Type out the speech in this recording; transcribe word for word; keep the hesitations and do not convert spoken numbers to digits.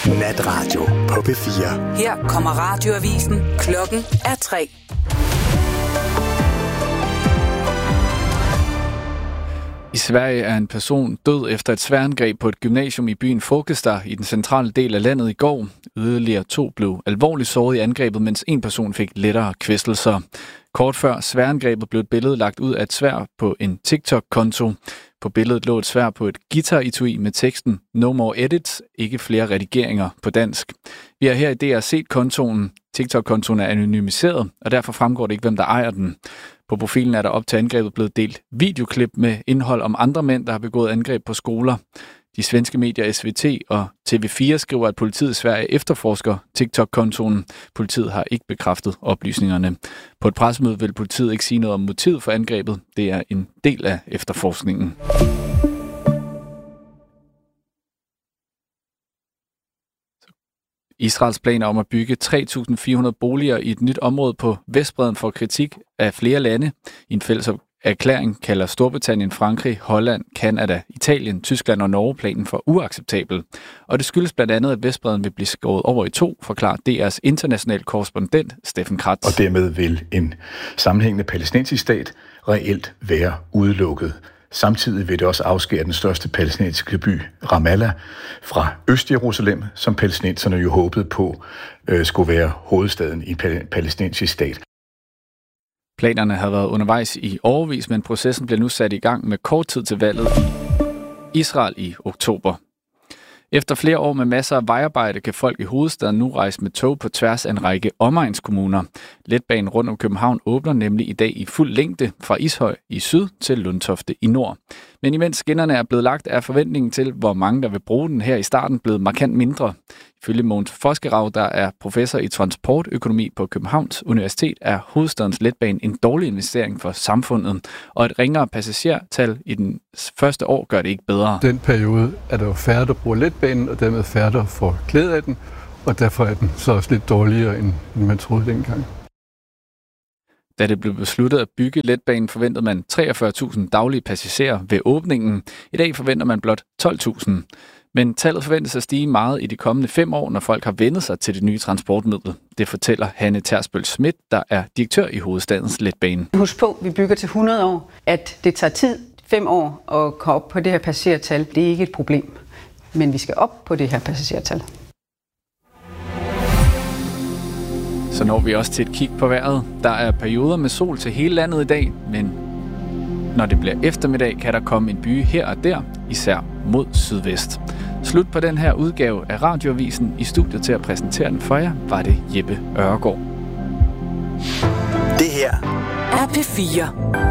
Natradio på P fire. Her kommer radioavisen. Klokken er tre. I Sverige er en person død efter et sværdangreb på et gymnasium i byen Folkestad i den centrale del af landet i går. Yderligere to blev alvorligt såret i angrebet, mens en person fik lettere kvæstelser. Kort før sværangrebet blev et billede lagt ud af et sværd på en TikTok-konto. På billedet lå et sværd på et guitar-etui med teksten "No more edits", ikke flere redigeringer på dansk. Vi har her i D R set kontoen. TikTok-kontoen er anonymiseret, og derfor fremgår det ikke, hvem der ejer den. På profilen er der op til angrebet blevet delt videoklip med indhold om andre mænd, der har begået angreb på skoler. De svenske medier S V T og T V fire skriver, at politiet i Sverige efterforsker TikTok-kontoen. Politiet har ikke bekræftet oplysningerne. På et pressemøde vil politiet ikke sige noget om motivet for angrebet. Det er en del af efterforskningen. Israels planer om at bygge tre tusind fire hundrede boliger i et nyt område på Vestbredden får kritik af flere lande. I en fælles erklæring kalder Storbritannien, Frankrig, Holland, Kanada, Italien, Tyskland og Norge planen for uacceptabel. Og det skyldes blandt andet, at Vestbredden vil blive skåret over i to, forklarer D R's internationale korrespondent Steffen Kratz. Og dermed vil en sammenhængende palæstinensisk stat reelt være udelukket. Samtidig vil det også afskære den største palæstinensiske by, Ramallah, fra Øst-Jerusalem, som palæstinenserne jo håbede på øh, skulle være hovedstaden i en palæstinensisk stat. Planerne har været undervejs i årevis, men processen bliver nu sat i gang med kort tid til valget i Israel i oktober. Efter flere år med masser af vejarbejde kan folk i hovedstaden nu rejse med tog på tværs af en række omegnskommuner. Letbanen rundt om København åbner nemlig i dag i fuld længde fra Ishøj i syd til Lundtofte i nord. Men imens skinnerne er blevet lagt, er forventningen til, hvor mange der vil bruge den her i starten, blevet markant mindre. Ifølge Mogens Foskerav, der er professor i transportøkonomi på Københavns Universitet, er hovedstadens letbane en dårlig investering for samfundet, og et ringere passagertal i den første år gør det ikke bedre. Den periode er der jo færre, der bruger letbanen, og dermed færre, der får glæde af den, og derfor er den så også lidt dårligere, end man troede dengang. Da det blev besluttet at bygge letbanen, forventede man treogfyrre tusind daglige passagerer ved åbningen. I dag forventer man blot tolv tusind. Men tallet forventes at stige meget i de kommende fem år, når folk har vendt sig til det nye transportmiddel. Det fortæller Hanne Tersbøl Schmidt, der er direktør i hovedstadens letbane. Husk på, vi bygger til hundrede år, at det tager tid, fem år, at komme op på det her passagertal. Det er ikke et problem, men vi skal op på det her passagertal. Så når vi også til et kig på vejret. Der er perioder med sol til hele landet i dag, men når det bliver eftermiddag, kan der komme en by her og der, især mod sydvest. Slut på den her udgave af Radioavisen. I studiet til at præsentere den for jer var det Jeppe Ørgaard. Det her er P fire.